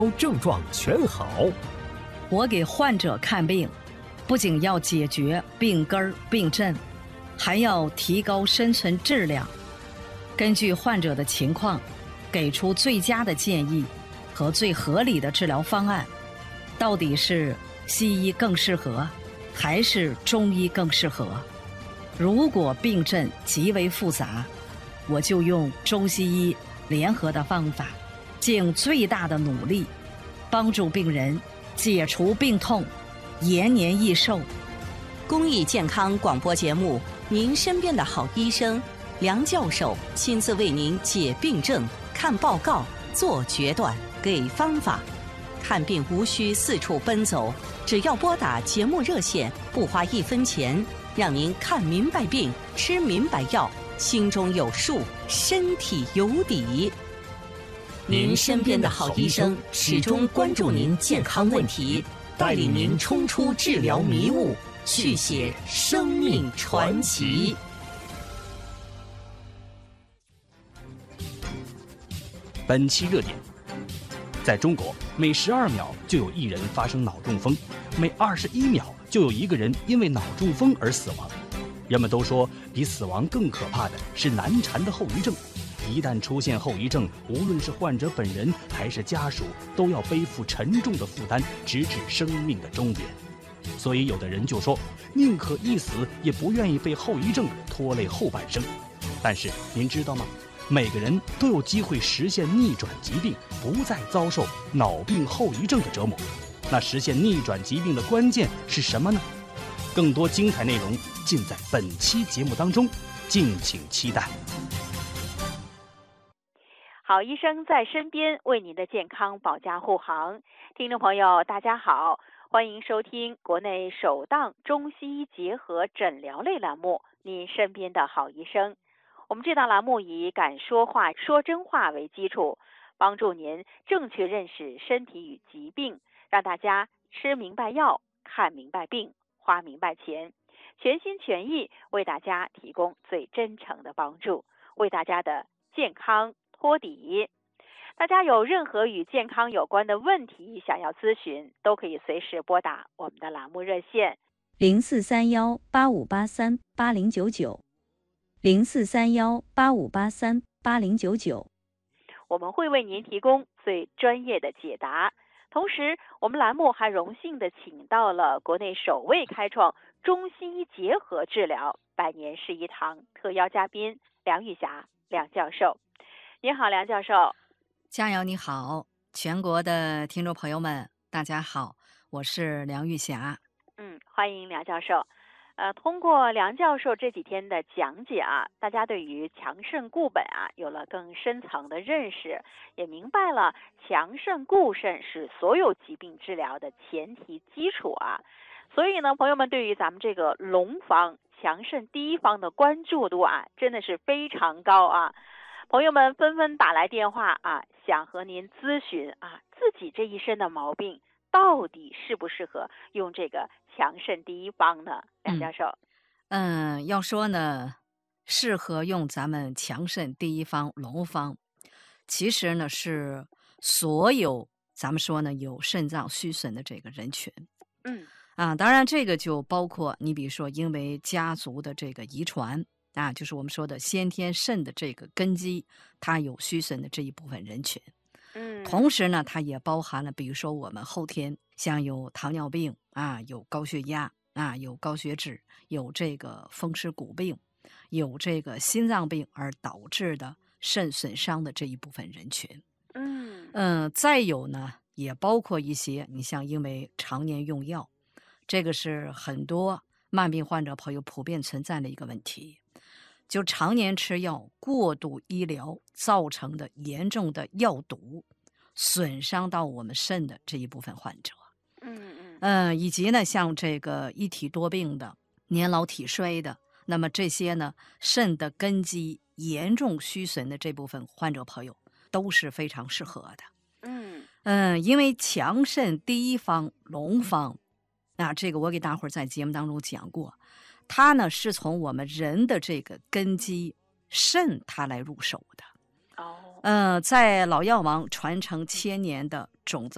症状全好。 我给患者看病，不仅要解决病根儿病症，还要提高生存质量。根据患者的情况，给出最佳的建议和最合理的治疗方案。到底是西医更适合，还是中医更适合？如果病症极为复杂，我就用中西医联合的方法，尽最大的努力，帮助病人解除病痛，延年益寿。 公益健康广播节目，您身边的好医生梁教授亲自为您解病症、看报告、做决断、给方法。看病无需四处奔走，只要拨打节目热线，不花1分钱，让您看明白病，吃明白药，心中有数，身体有底。您身边的好医生始终关注您健康问题，带领您冲出治疗迷雾，续写生命传奇。 本期热点：在中国，每12秒就有1人发生脑中风，每21秒就有1个人因为脑中风而死亡。人们都说，比死亡更可怕的是难缠的后遗症。一旦出现后遗症，无论是患者本人还是家属，都要背负沉重的负担，直至生命的终点。所以有的人就说，宁可一死，也不愿意被后遗症拖累后半生。但是您知道吗？每个人都有机会实现逆转疾病，不再遭受脑病后遗症的折磨。那实现逆转疾病的关键是什么呢？更多精彩内容尽在本期节目当中，敬请期待。 好医生在身边，为您的健康保驾护航。听众朋友大家好，欢迎收听国内首档中西医结合诊疗类栏目《您身边的好医生》。我们这档栏目以敢说话、说真话为基础，帮助您正确认识身体与疾病，让大家吃明白药、看明白病、花明白钱，全心全意为大家提供最真诚的帮助，为大家的健康托底。大家有任何与健康有关的问题想要咨询，都可以随时拨打我们的栏目热线 043185838090，043185838090， 我们会为您提供最专业的解答。同时，我们栏目还荣幸的请到了国内首位开创中西医结合治疗100年事一堂特邀嘉宾梁玉霞梁教授。你好，梁教授。 佳瑶你好，全国的听众朋友们大家好，我是梁玉霞。 欢迎梁教授。通过梁教授这几天的讲解啊，大家对于强肾固本啊有了更深层的认识，也明白了强肾固肾是所有疾病治疗的前提基础啊。所以呢，朋友们对于咱们这个龙方强肾第一方的关注度啊，真的是非常高啊。朋友们纷纷打来电话啊，想和您咨询啊，自己这一身的毛病到底适不适合用这个强肾第一方呢？梁教授。 要说呢，适合用咱们强肾第一方龙方，其实呢是所有咱们说呢有肾脏虚损的这个人群。当然这个就包括你比如说因为家族的这个遗传啊，就是我们说的先天肾的这个根基，它有虚损的这一部分人群。同时呢，它也包含了比如说我们后天像有糖尿病啊，有高血压啊，有高血脂，有这个风湿骨病，有这个心脏病而导致的肾损伤的这一部分人群。再有呢，也包括一些你像因为常年用药，这个是很多慢病患者朋友普遍存在的一个问题，就常年吃药、过度医疗造成的严重的药毒，损伤到我们肾的这一部分患者。以及呢，像这个一体多病的、年老体衰的，那么这些呢，肾的根基严重虚损的这部分患者朋友都是非常适合的。因为强肾第一方龙方啊，这个我给大伙儿在节目当中讲过，它呢是从我们人的这个根基肾它来入手的。在老药王传承1000年的种子